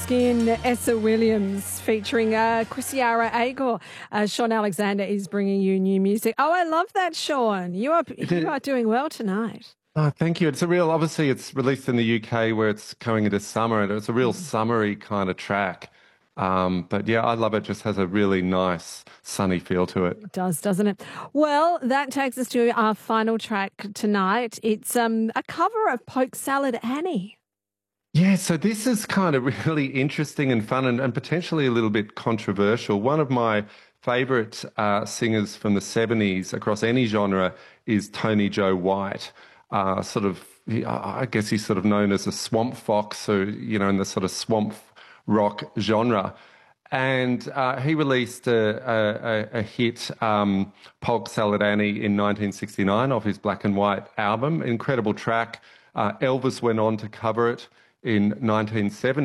Skin, Essa Williams featuring Christiara Agor. Sean Alexander is bringing you new music. Oh, I love that, Sean. You are doing well tonight. Oh, thank you. Obviously it's released in the UK where it's going into summer, and it's a real summery kind of track. But yeah, I love it. Just has a really nice sunny feel to it. It does, doesn't it? Well, that takes us to our final track tonight. It's a cover of Polk Salad Annie. Yeah, so this is kind of really interesting and fun and potentially a little bit controversial. One of my favourite singers from the 70s across any genre is Tony Joe White. I guess he's sort of known as a swamp fox, or, in the sort of swamp rock genre. And he released a hit, Polk Salad Annie, in 1969 off his Black and White album. Incredible track. Elvis went on to cover it in 1970.